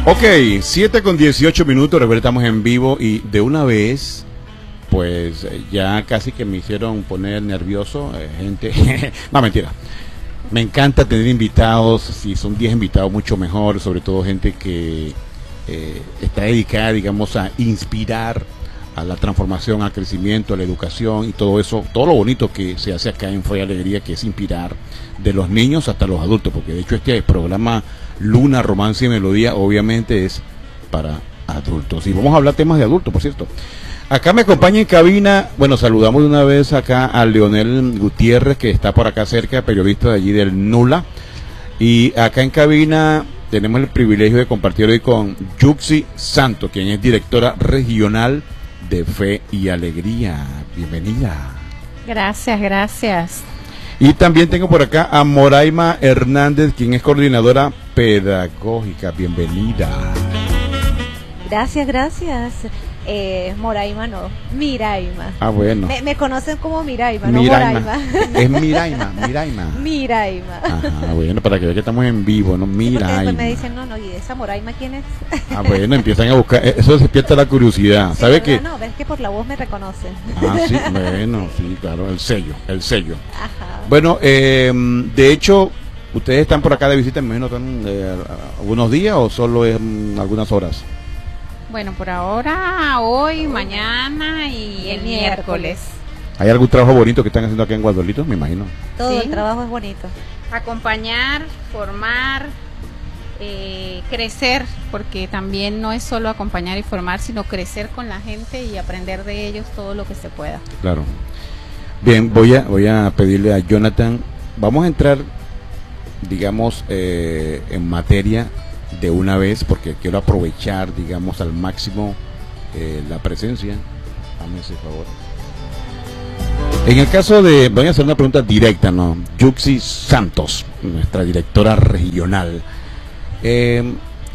Ok, 7:18. Recuerda, estamos en vivo y de una vez, pues ya casi que me hicieron poner nervioso, gente. No, mentira. Me encanta tener invitados, si son 10 invitados mucho mejor, sobre todo gente que está dedicada, digamos, a inspirar a la transformación, al crecimiento, a la educación y todo eso, todo lo bonito que se hace acá en Fe y Alegría, que es inspirar de los niños hasta los adultos, porque de hecho este programa Luna, Romance y Melodía obviamente es para adultos. Y vamos a hablar temas de adultos, por cierto. Acá me acompaña en cabina, bueno, saludamos de una vez acá a Leonel Gutiérrez, que está por acá cerca, periodista de allí del Nula. Y acá en cabina tenemos el privilegio de compartir hoy con Yuxi Santos, quien es directora regional de Fe y Alegría. Bienvenida. Gracias, gracias. Y también tengo por acá a Moraima Hernández, quien es coordinadora pedagógica. Bienvenida. Gracias, gracias. Moraima no, Miraima. Ah, bueno. Me conocen como Miraima, Miraima. no Moraima. Es Miraima, Miraima. Miraima. Ajá, bueno, para que vean que estamos en vivo, ¿no? Sí, Miraima. después me dicen, no, ¿y esa Moraima quién es? Ah, bueno, empiezan a buscar, eso despierta la curiosidad. Sí, ¿Sabe ¿verdad? qué? No, ves que por la voz me reconocen. Ah, sí, bueno, sí, claro, el sello. Ajá. Bueno, de hecho, ¿ustedes están por acá de visita, me imagino, están algunos días o solo es algunas horas? Bueno, por ahora, hoy, mañana y el miércoles. ¿Hay algún trabajo bonito que están haciendo acá en Guadalito? Me imagino. Todo Sí. el trabajo es bonito. Acompañar, formar, crecer, porque también no es solo acompañar y formar, sino crecer con la gente y aprender de ellos todo lo que se pueda. Claro. Bien, voy a pedirle a Jonathan, vamos a entrar, digamos, en materia de una vez, porque quiero aprovechar, digamos, al máximo la presencia. Dame ese favor. En el caso de, voy a hacer una pregunta directa, ¿no? Yuxi Santos, nuestra directora regional. ¿Qué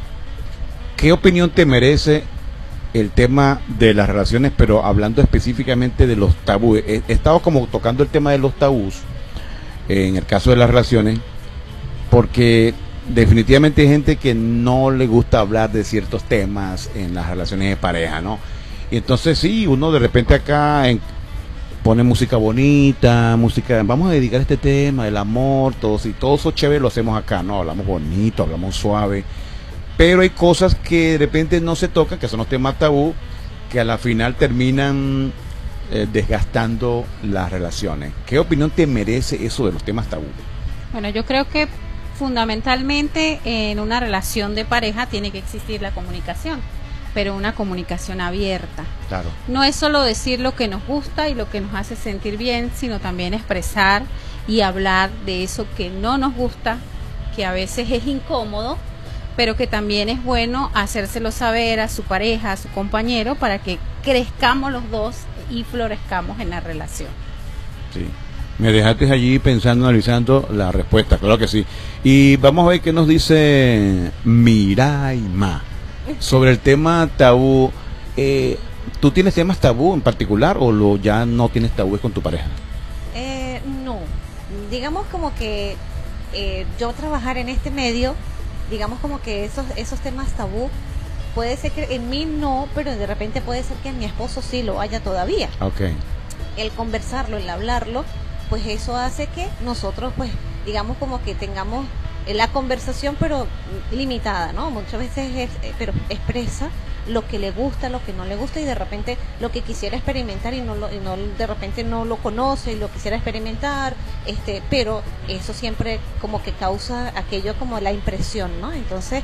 opinión te merece el tema de las relaciones, pero hablando específicamente de los tabúes? He estado como tocando el tema de los tabús en el caso de las relaciones, porque definitivamente hay gente que no le gusta hablar de ciertos temas en las relaciones de pareja, ¿no? Y entonces sí, uno de repente acá pone música bonita, vamos a dedicar este tema, el amor, todo eso chévere lo hacemos acá, ¿no? Hablamos bonito, hablamos suave, pero hay cosas que de repente no se tocan, que son los temas tabú, que a la final terminan desgastando las relaciones. ¿Qué opinión te merece eso de los temas tabú? Bueno, yo creo que fundamentalmente en una relación de pareja tiene que existir la comunicación, pero una comunicación abierta. Claro. No es solo decir lo que nos gusta y lo que nos hace sentir bien, sino también expresar y hablar de eso que no nos gusta, que a veces es incómodo, pero que también es bueno hacérselo saber a su pareja, a su compañero, para que crezcamos los dos y florezcamos en la relación. Sí. Me dejaste allí pensando, analizando la respuesta, claro que sí. Y vamos a ver qué nos dice Miraima sobre el tema tabú. ¿Tú tienes temas tabú en particular o ya no tienes tabúes con tu pareja? No, digamos como que yo trabajar en este medio, digamos como que esos temas tabú, puede ser que en mí no, pero de repente puede ser que en mi esposo sí lo haya todavía. Okay. El conversarlo, el hablarlo, pues eso hace que nosotros, pues, digamos como que tengamos la conversación, pero limitada, ¿no? Muchas veces pero expresa lo que le gusta, lo que no le gusta, y de repente lo que quisiera experimentar y no de repente no lo conoce y lo quisiera experimentar, pero eso siempre como que causa aquello como la impresión, ¿no? Entonces,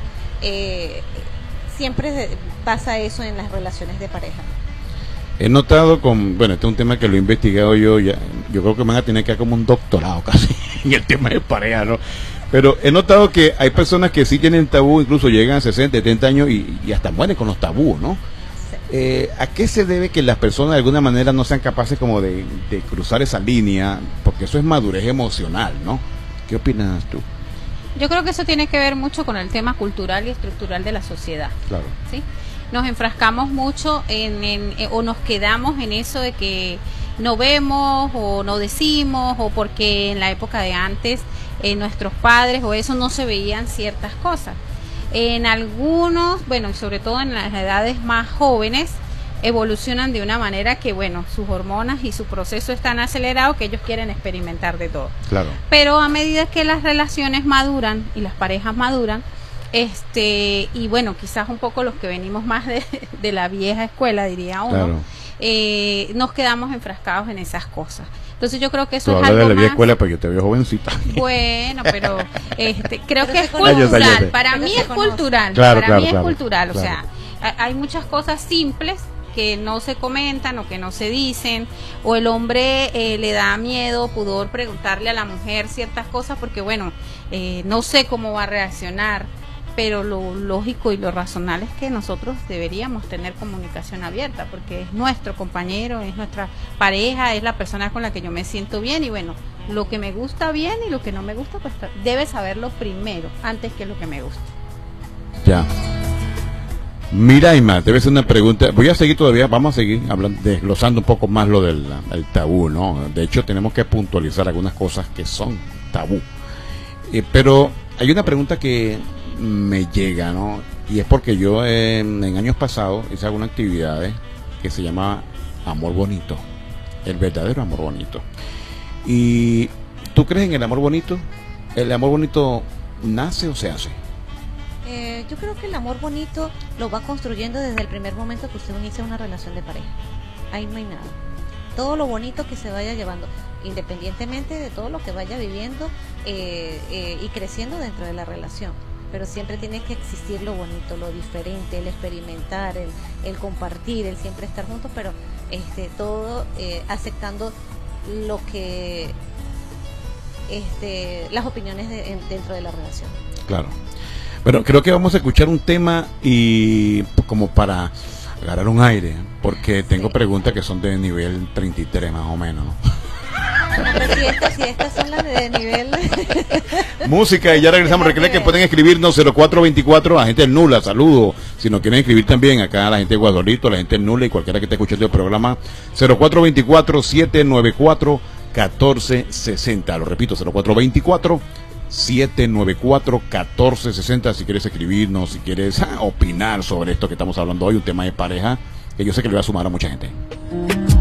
siempre pasa eso en las relaciones de pareja. He notado bueno, este es un tema que lo he investigado yo creo que me van a tener que dar como un doctorado casi en el tema de pareja, ¿no? Pero he notado que hay personas que sí tienen tabú, incluso llegan a 60, 70 años y hasta mueren con los tabús, ¿no? Sí. ¿A qué se debe que las personas de alguna manera no sean capaces como de cruzar esa línea? Porque eso es madurez emocional, ¿no? ¿Qué opinas tú? Yo creo que eso tiene que ver mucho con el tema cultural y estructural de la sociedad. Claro. ¿Sí? Nos enfrascamos mucho o nos quedamos en eso de que no vemos o no decimos, o porque en la época de antes nuestros padres o eso no se veían ciertas cosas. En algunos, bueno, y sobre todo en las edades más jóvenes, evolucionan de una manera que, bueno, sus hormonas y su proceso es tan acelerado que ellos quieren experimentar de todo. Claro. Pero a medida que las relaciones maduran y las parejas maduran, y bueno, quizás un poco los que venimos más de la vieja escuela, diría uno, Claro. nos quedamos enfrascados en esas cosas. Entonces yo creo que Tú eso es hablas algo de la vieja más... escuela porque yo te veo jovencita. Bueno, pero creo Pero que se es conoce. cultural. Cállate. Para Pero mí se es conoce. cultural. Claro, Para claro, mí es claro, cultural. O claro. sea, hay muchas cosas simples que no se comentan o que no se dicen, o el hombre le da miedo, pudor preguntarle a la mujer ciertas cosas porque, bueno, no sé cómo va a reaccionar, pero lo lógico y lo razonable es que nosotros deberíamos tener comunicación abierta porque es nuestro compañero, es nuestra pareja, es la persona con la que yo me siento bien y, bueno, lo que me gusta bien y lo que no me gusta, pues debe saberlo primero, antes que lo que me gusta. Ya. Miraima, debe ser una pregunta. Voy a seguir todavía, vamos a seguir hablando, desglosando un poco más lo del el tabú, ¿no? De hecho, tenemos que puntualizar algunas cosas que son tabú. Pero hay una pregunta que me llega, ¿no? Y es porque yo en años pasados hice algunas actividades que se llama Amor Bonito, el verdadero amor bonito. ¿Y tú crees en el amor bonito? ¿El amor bonito nace o se hace? Yo creo que el amor bonito lo va construyendo desde el primer momento que usted inicia una relación de pareja. Ahí no hay nada. Todo lo bonito que se vaya llevando, independientemente de todo lo que vaya viviendo y creciendo dentro de la relación. Pero siempre tiene que existir lo bonito, lo diferente, el experimentar, el compartir, el siempre estar juntos, pero todo aceptando lo que las opiniones dentro de la relación. Claro. Bueno, creo que vamos a escuchar un tema y como para agarrar un aire, porque tengo preguntas que son de nivel 33 más o menos, ¿no? Pero si estas son las de nivel... Música y ya regresamos. Recuerden que pueden escribirnos 0424 a gente del Nula, saludo. Si nos quieren escribir también acá a la gente de Guadolito, la gente del Nula y cualquiera que esté escuchando el programa, 0424-794-1460. Lo repito, 0424-794-1460. Si quieres escribirnos, si quieres opinar sobre esto que estamos hablando hoy, un tema de pareja, que yo sé que le va a sumar a mucha gente.